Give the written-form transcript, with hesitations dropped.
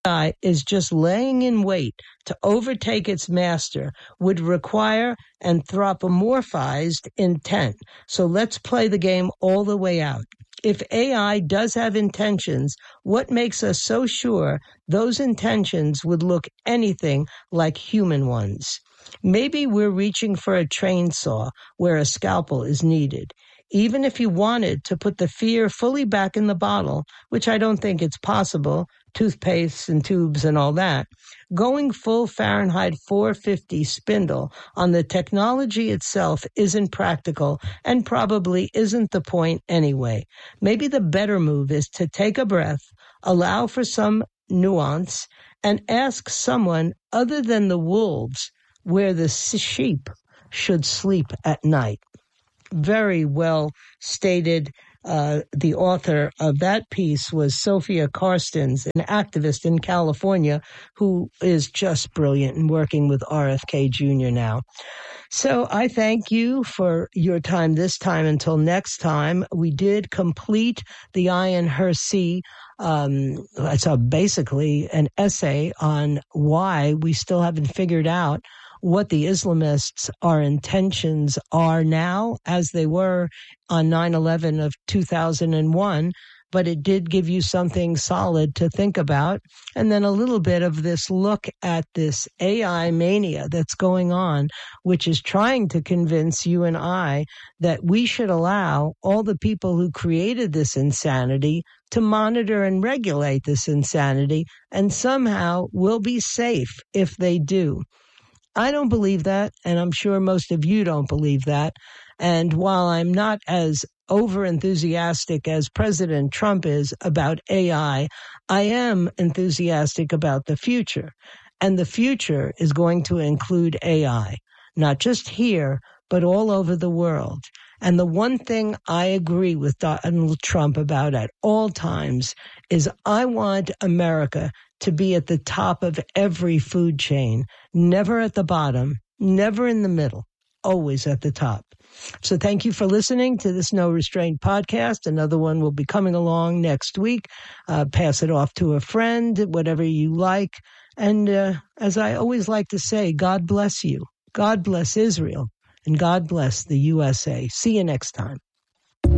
AI is just laying in wait to overtake its master would require anthropomorphized intent. So let's play the game all the way out. If AI does have intentions, what makes us so sure those intentions would look anything like human ones? Maybe we're reaching for a chainsaw where a scalpel is needed. Even if you wanted to put the fear fully back in the bottle, which I don't think it's possible, toothpaste and tubes and all that, going full Fahrenheit 450 spindle on the technology itself isn't practical and probably isn't the point anyway. Maybe the better move is to take a breath, allow for some nuance, and ask someone other than the wolves where the sheep should sleep at night. Very well stated. The author of that piece was Sophia Karstens, an activist in California who is just brilliant and working with RFK Jr. now. So I thank you for your time this time. Until next time, we did complete the Ayaan Hirsi. It's basically an essay on why we still haven't figured out what the Islamists' our intentions are now, as they were on 9/11 of 2001, but it did give you something solid to think about. And then a little bit of this look at this AI mania that's going on, which is trying to convince you and I that we should allow all the people who created this insanity to monitor and regulate this insanity, and somehow we'll be safe if they do. I don't believe that, and I'm sure most of you don't believe that. And while I'm not as over-enthusiastic as President Trump is about AI, I am enthusiastic about the future. And the future is going to include AI, not just here, but all over the world. And the one thing I agree with Donald Trump about at all times is I want America to be at the top of every food chain, never at the bottom, never in the middle, always at the top. So thank you for listening to this No Restraint podcast. Another one will be coming along next week. Pass it off to a friend, whatever you like. And as I always like to say, God bless you. God bless Israel. And God bless the USA. See you next time.